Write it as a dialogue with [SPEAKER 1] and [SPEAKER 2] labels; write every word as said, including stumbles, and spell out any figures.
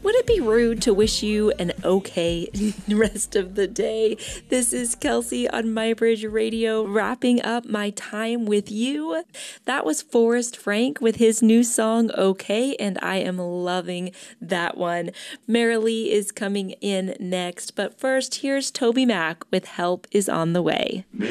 [SPEAKER 1] Would it be rude to wish you an okay rest of the day? This is Kelsey on MyBridge Radio, wrapping up my time with you. That was Forrest Frank with his new song, Okay, and I am loving that one. Marilee is coming in next, but first, here's Toby Mac with Help is on the Way.